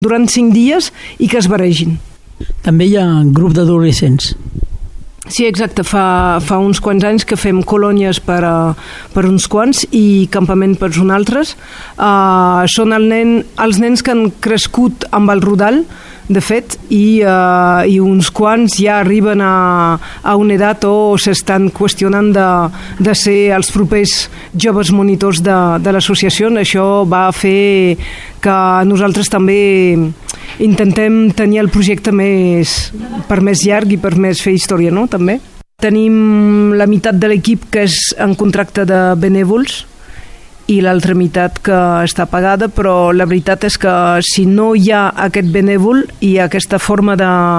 durant 5 dies i que es barregin. També hi ha un grup d'adolescents. Sí, exacte. Fa uns quants anys que fem colònies per uns quants i campament per uns altres. Són els nens que han crescut amb el Rodal, de fet, i uns quants ja arriben a una edat o s'estan qüestionant de ser els propers joves monitors de l'associació. Això va fer que nosaltres també intentem tenir el projecte per més llarg i per més fer història, no? També. Tenim la meitat de l'equip que és en contracte de benèvols i l'altra meitat que està pagada, però la veritat és que si no hi ha aquest benèvol i aquesta forma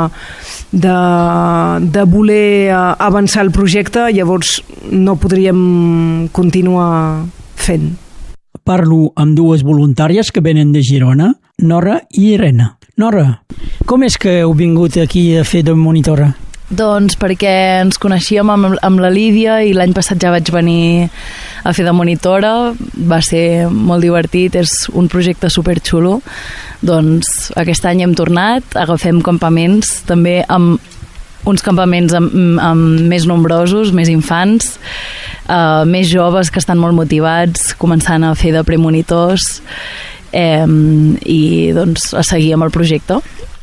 de voler avançar el projecte, llavors no podríem continuar fent. Parlo amb dues voluntàries que venen de Girona, Nora i Irene. Nora, com és que heu vingut aquí a fer de monitora? Doncs perquè ens coneixíem amb la Lídia i l'any passat ja vaig venir a fer de monitora. Va ser molt divertit, és un projecte superxulo. Doncs aquest any hem tornat, agafem campaments, també amb uns campaments amb més nombrosos, més infants, més joves que estan molt motivats, començant a fer de premonitors i doncs a seguir amb el projecte.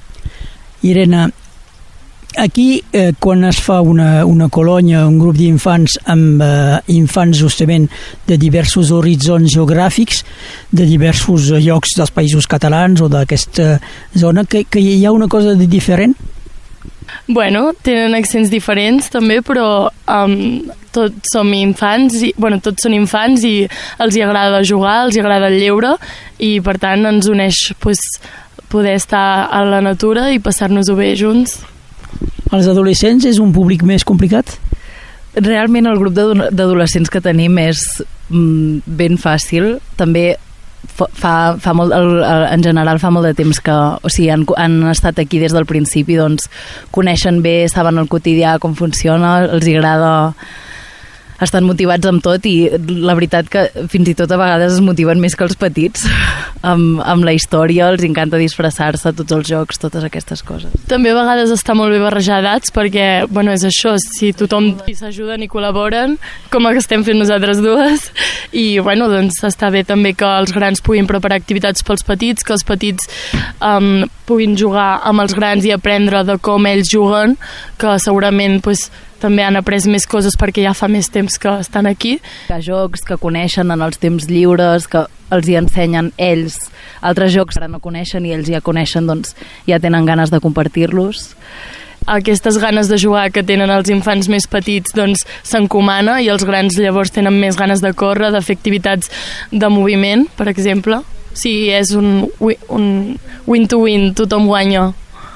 Irene, aquí, quan es fa una colònia, un grup d'infants amb infants justament de diversos horitzons geogràfics, de diversos llocs dels països catalans o d'aquesta zona, que hi ha una cosa de diferent? Bueno, tenen accents diferents també, però tots som infants, tots són infants i els hi agrada jugar, els hi agrada el lleure i per tant ens uneix poder estar a la natura i passar-nos-ho bé junts. Els adolescents és un públic més complicat? Realment el grup d'adolescents que tenim és ben fàcil. També fa molt, en general fa molt de temps que han estat aquí des del principi, doncs coneixen bé, saben el quotidià com funciona, els agrada, estan motivats amb tot i la veritat que fins i tot a vegades es motiven més que els petits amb la història, els encanta disfressar-se, tots els jocs, totes aquestes coses. També a vegades està molt bé barrejar edats perquè, és això, si tothom s'ajuden i col·laboren, com que estem fent nosaltres dues, i doncs està bé també que els grans puguin preparar activitats pels petits, que els petits puguin jugar amb els grans i aprendre de com ells juguen, que segurament també han après més coses perquè ja fa més temps que estan aquí. Hi ha jocs que coneixen en els temps lliures, que els hi ensenyen ells. Altres jocs que ara no coneixen i ells ja coneixen, doncs ja tenen ganes de compartir-los. Aquestes ganes de jugar que tenen els infants més petits doncs s'encomana i els grans llavors tenen més ganes de córrer, de fer activitats de moviment, per exemple. Sí, és un win-to-win, tothom guanya.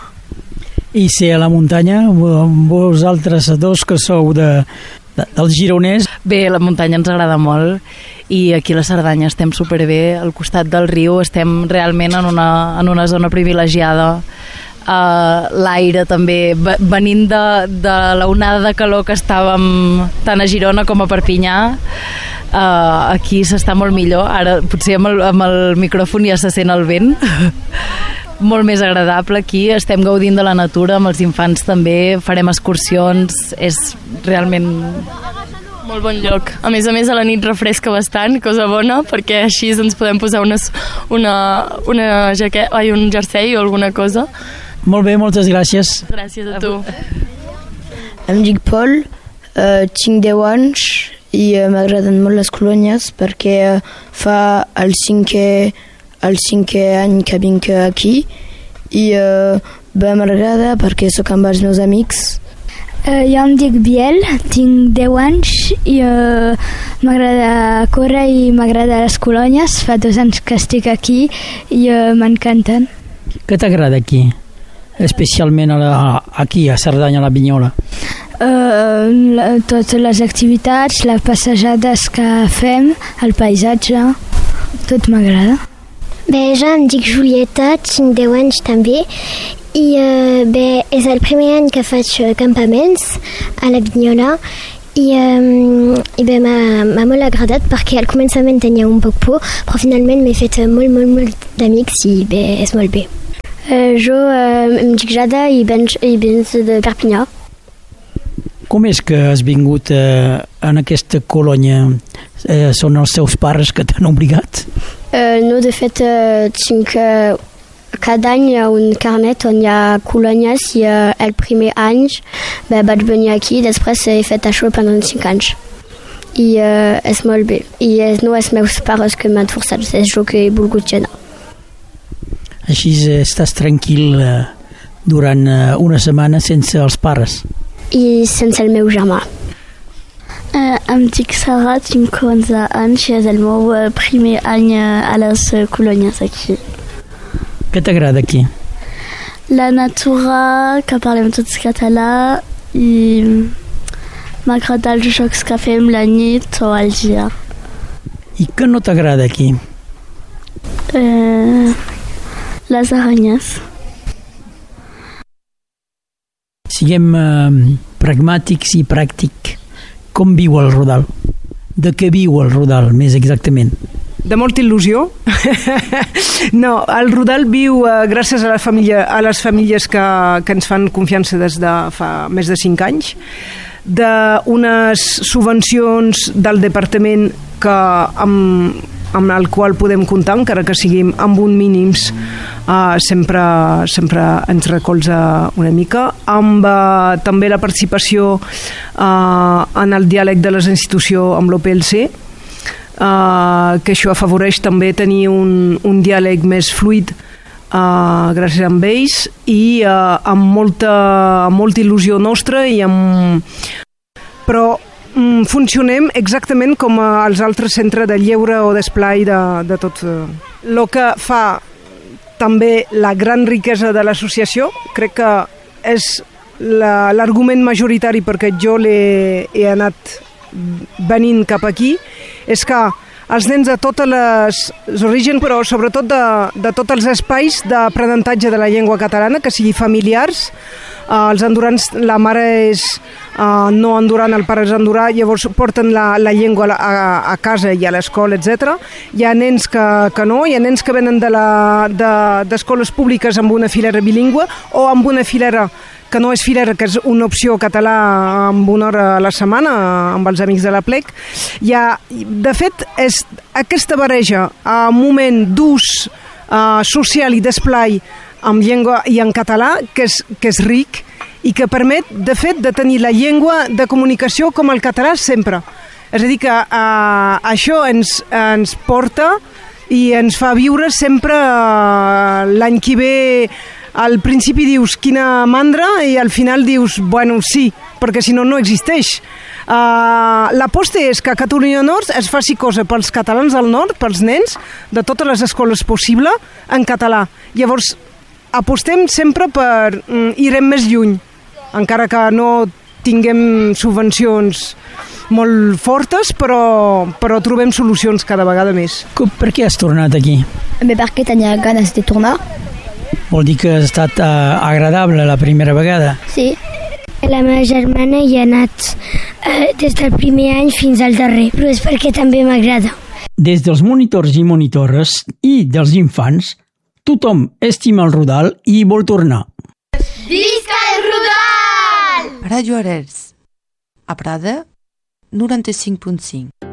I ser a la muntanya, vosaltres dos que sou del Gironès. Bé, la muntanya ens agrada molt i aquí a la Cerdanya estem superbé, al costat del riu estem realment en una zona privilegiada. L'aire també, venint de la onada de calor que estàvem tant a Girona com a Perpinyà, aquí s'està molt millor. Ara potser amb el micròfon ja se sent el vent. Molt més agradable aquí, estem gaudint de la natura amb els infants també, farem excursions, és realment molt bon lloc. A més, a la nit refresca bastant, cosa bona, perquè així ens podem posar un jersei o alguna cosa. Molt bé, moltes gràcies. Gràcies a tu. Em dic Paul, tinc 10 anys i m'agraden molt les colònies perquè fa el cinquè any que vinc aquí i m'agrada perquè sóc amb els meus amics. Jo em dic Biel, tinc 10 anys i m'agrada córrer i m'agrada les colònies. Fa 2 anys que estic aquí i m'encanten. Què t'agrada aquí? Especialment aquí a Cerdanya, a la Vinyola? Totes les activitats, les passejades que fem, el paisatge, tot m'agrada. Bé, jo em dic Julieta, tinc 10 anys també i és el primer any que faig campaments a la Vinyola i bé, m'ha molt agradat perquè al començament tenia un poc por, però finalment m'he fet molt d'amics i bé, és molt bé. Jo em dic Jada i venc de Perpinyà. Com és que has vingut en aquesta colònia? Són els teus pares que t'han obligat? No, de fet, tinc cada any hi ha un carnet on hi ha colònies i el primer any vaig venir aquí, després he fet això pendant 5 anys. I és molt bé. I no és meus pares que m'han forçat, és jo que he volgut anar. Així estàs tranquil durant una setmana sense els pares? I sense el meu germà. Em dic Sara, tinc 11 anys i és el meu primer any a les colònies aquí. Què t'agrada aquí? La natura, que parlem tots català i m'agrada els jocs que fem la nit o al dia. I què no t'agrada aquí? Les aranyes. Siguem pragmàtics i pràctics. Com viu el Rodal? De què viu el Rodal, més exactament? De molta il·lusió. No, el Rodal viu gràcies a les famílies que ens fan confiança des de fa més de 5 anys, d'unes subvencions del departament que amb el qual podem comptar, encara que siguin amb un mínims, sempre ens recolza una mica, amb també la participació en el diàleg de les institucions amb l'OPLC, que això afavoreix també tenir un diàleg més fluid gràcies a ells i amb molta il·lusió nostra però funcionem exactament com els altres centres de lleure o d'esplai de tot. El que fa també la gran riquesa de l'associació, crec que és l'argument majoritari perquè jo he anat venint cap aquí, és que els nens de totes les orígens, però sobretot de tots els espais d'aprenentatge de la llengua catalana, que sigui familiars, els andorans, la mare és no andorana, el pare és andorà, llavors porten la llengua a casa i a l'escola, etc. Hi ha nens que no, hi ha nens que venen d'escoles públiques amb una filera bilingüe o amb una filera que no és filera, que és una opció català amb 1 hora a la setmana amb els amics de la Plec. De fet, és aquesta barreja a moment d'ús social i d'esplai amb llengua i en català que és ric i que permet, de fet, de tenir la llengua de comunicació com el català sempre. És a dir, que això ens porta i ens fa viure sempre l'any que ve. Al principi dius quina mandra i al final dius, bueno, sí, perquè si no, no existeix. L'aposta és que a Catalunya Nord es faci cosa pels catalans del nord, pels nens, de totes les escoles possible, en català. Llavors, apostem sempre per irem més lluny, encara que no tinguem subvencions molt fortes, però trobem solucions cada vegada més. Per què has tornat aquí? Perquè tenia ganes de tornar. Vol dir que ha estat agradable la primera vegada? Sí. La meva germana hi ha anat des del primer any fins al darrer, però és perquè també m'agrada. Des dels monitors i monitores i dels infants, tothom estima el Rodal i vol tornar. Visca el Rodal! Ràdio Arels, a Prada, 95.5.